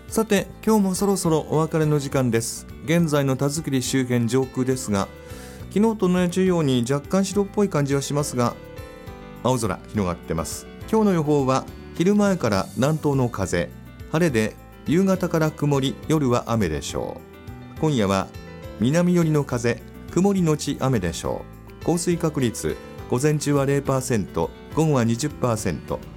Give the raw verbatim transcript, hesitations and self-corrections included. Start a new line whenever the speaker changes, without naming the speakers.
さて今日もそろそろお別れの時間です。現在の田作周辺上空ですが、昨日と同じように若干白っぽい感じはしますが、青空広がってます。今日の予報は昼前から南東の風、晴れで夕方から曇り、夜は雨でしょう。今夜は南寄りの風、曇りのち雨でしょう。降水確率、午前中は ゼロパーセント、午後は にじゅっパーセント、